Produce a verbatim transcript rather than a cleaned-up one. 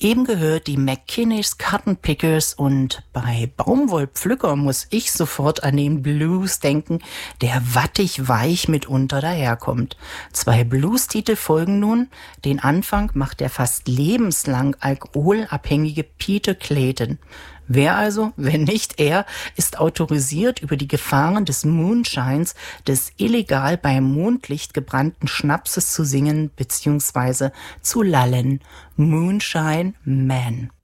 Eben gehört die McKinneys Cotton Pickers und bei Baumwollpflücker muss ich sofort an den Blues denken, der wattig weich mitunter daherkommt. Zwei Blues-Titel folgen nun. Den Anfang macht der fast lebenslang alkoholabhängige Peter Clayton. Wer also, wenn nicht er, ist autorisiert, über die Gefahren des Moonshines, des illegal beim Mondlicht gebrannten Schnapses zu singen bzw. zu lallen. Moonshine Man.